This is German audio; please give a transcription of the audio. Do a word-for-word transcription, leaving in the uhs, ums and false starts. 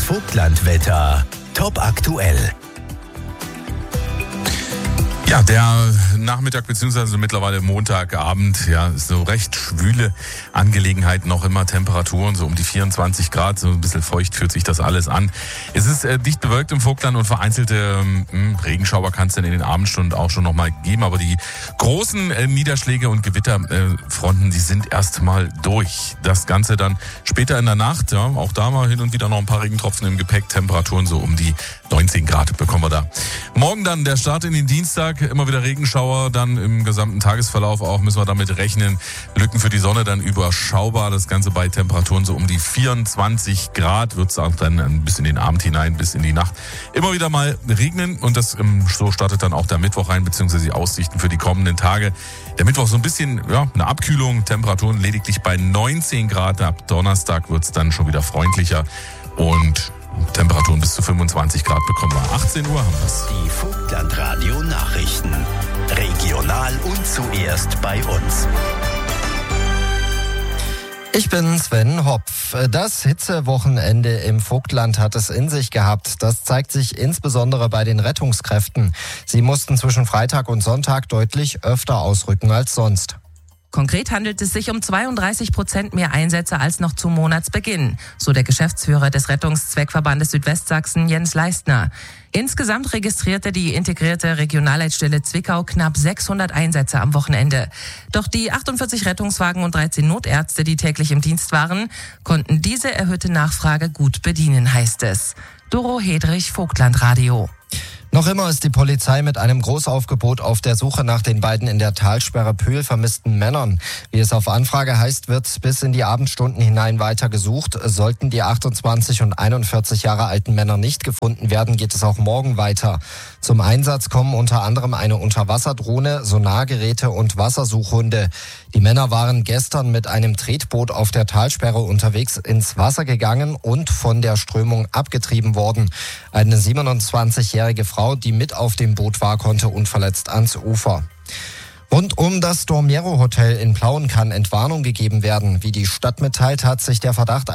Vogtlandwetter. Top aktuell. Ja, der Nachmittag bzw. mittlerweile Montagabend, ja, ist so recht schwüle Angelegenheit, noch immer Temperaturen so um die vierundzwanzig Grad, so ein bisschen feucht fühlt sich das alles an. Es ist äh, dicht bewölkt im Vogtland und vereinzelte ähm, Regenschauer kann es dann in den Abendstunden auch schon nochmal geben, aber die großen äh, Niederschläge und Gewitterfronten, äh, die sind erstmal durch. Das Ganze dann später in der Nacht, ja, auch da mal hin und wieder noch ein paar Regentropfen im Gepäck, Temperaturen so um die neunzehn Grad bekommen wir da. Morgen dann der Start in den Dienstag, immer wieder Regenschauer, dann im gesamten Tagesverlauf auch müssen wir damit rechnen. Lücken für die Sonne dann überschaubar, das Ganze bei Temperaturen so um die vierundzwanzig Grad, wird es auch dann bis in den Abend hinein, bis in die Nacht immer wieder mal regnen und das so startet dann auch der Mittwoch rein, beziehungsweise die Aussichten für die kommenden Tage. Der Mittwoch so ein bisschen, ja, eine Abkühlung, Temperaturen lediglich bei neunzehn Grad, ab Donnerstag wird es dann schon wieder freundlicher und Temperaturen bis zu fünfundzwanzig Grad bekommen wir. achtzehn Uhr haben wir es. Die Vogtlandradio Nachrichten. Regional und zuerst bei uns. Ich bin Sven Hopf. Das Hitzewochenende im Vogtland hat es in sich gehabt. Das zeigt sich insbesondere bei den Rettungskräften. Sie mussten zwischen Freitag und Sonntag deutlich öfter ausrücken als sonst. Konkret handelt es sich um zweiunddreißig Prozent mehr Einsätze als noch zum Monatsbeginn, so der Geschäftsführer des Rettungszweckverbandes Südwestsachsen, Jens Leistner. Insgesamt registrierte die integrierte Regionalleitstelle Zwickau knapp sechshundert Einsätze am Wochenende. Doch die achtundvierzig Rettungswagen und dreizehn Notärzte, die täglich im Dienst waren, konnten diese erhöhte Nachfrage gut bedienen, heißt es. Doro Hedrich, Vogtlandradio. Noch immer ist die Polizei mit einem Großaufgebot auf der Suche nach den beiden in der Talsperre Pöhl vermissten Männern. Wie es auf Anfrage heißt, wird bis in die Abendstunden hinein weiter gesucht. Sollten die achtundzwanzig und einundvierzig Jahre alten Männer nicht gefunden werden, geht es auch morgen weiter. Zum Einsatz kommen unter anderem eine Unterwasserdrohne, Sonargeräte und Wassersuchhunde. Die Männer waren gestern mit einem Tretboot auf der Talsperre unterwegs ins Wasser gegangen und von der Strömung abgetrieben worden. Eine siebenundzwanzigjährige Frau, die mit auf dem Boot war, konnte unverletzt ans Ufer. Rund um das Dormiero Hotel in Plauen kann Entwarnung gegeben werden. Wie die Stadt mitteilt, hat sich der Verdacht